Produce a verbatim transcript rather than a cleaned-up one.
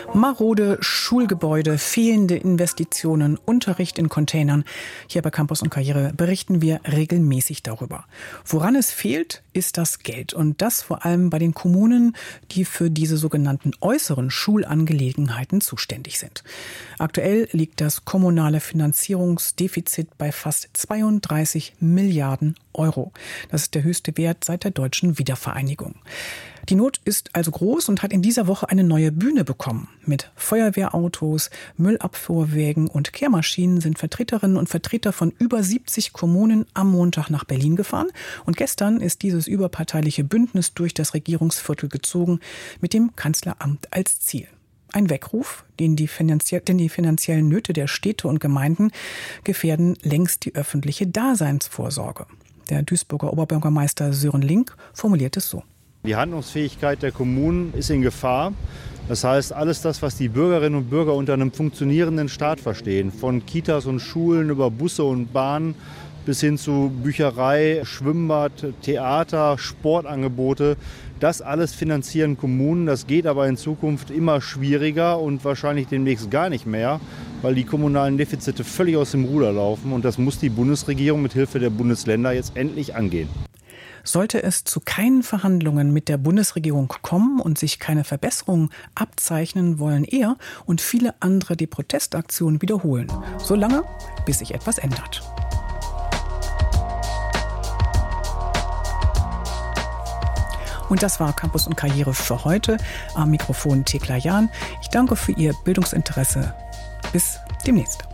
Marode Schulgebäude, fehlende Investitionen, Unterricht in Containern. Hier bei Campus und Karriere berichten wir regelmäßig darüber. Woran es fehlt, ist das Geld. Und das vor allem bei den Kommunen, die für diese sogenannten äußeren Schulangelegenheiten zuständig sind. Aktuell liegt das kommunale Finanzierungsdefizit bei fast zweiunddreißig Milliarden Euro. Das ist der höchste Wert seit der deutschen Wiedervereinigung. Die Not ist also groß und hat in dieser Woche eine neue Bühne bekommen. Mit Feuerwehrautos, Müllabfuhrwägen und Kehrmaschinen sind Vertreterinnen und Vertreter von über siebzig Kommunen am Montag nach Berlin gefahren. Und gestern ist dieses überparteiliche Bündnis durch das Regierungsviertel gezogen, mit dem Kanzleramt als Ziel. Ein Weckruf, den die, finanzie- denn die finanziellen Nöte der Städte und Gemeinden gefährden längst die öffentliche Daseinsvorsorge. Der Duisburger Oberbürgermeister Sören Link formuliert es so. Die Handlungsfähigkeit der Kommunen ist in Gefahr. Das heißt, alles das, was die Bürgerinnen und Bürger unter einem funktionierenden Staat verstehen, von Kitas und Schulen über Busse und Bahnen bis hin zu Bücherei, Schwimmbad, Theater, Sportangebote, das alles finanzieren Kommunen. Das geht aber in Zukunft immer schwieriger und wahrscheinlich demnächst gar nicht mehr, weil die kommunalen Defizite völlig aus dem Ruder laufen. Und das muss die Bundesregierung mit Hilfe der Bundesländer jetzt endlich angehen. Sollte es zu keinen Verhandlungen mit der Bundesregierung kommen und sich keine Verbesserungen abzeichnen, wollen er und viele andere die Protestaktion wiederholen. Solange, bis sich etwas ändert. Und das war Campus und Karriere für heute. Am Mikrofon Thekla Jahn. Ich danke für Ihr Bildungsinteresse. Bis demnächst.